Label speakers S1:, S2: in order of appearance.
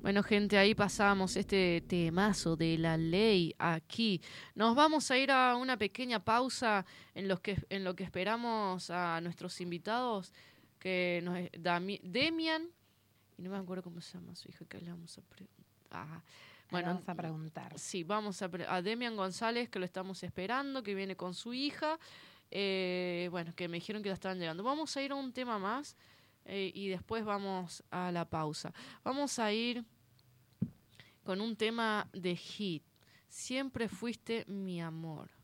S1: Bueno, gente, ahí pasamos este temazo de La Ley aquí. Nos vamos a ir a una pequeña pausa en lo que esperamos a nuestros invitados, que nos Demian, y no me acuerdo cómo se llama su hijo, que le vamos a preguntar. Bueno,
S2: vamos a preguntar.
S1: Sí, vamos a Demian González, que lo estamos esperando, que viene con su hija. Bueno, que me dijeron que ya estaban llegando. Vamos a ir a un tema más y después vamos a la pausa. Vamos a ir con un tema de Hit. Siempre fuiste mi amor.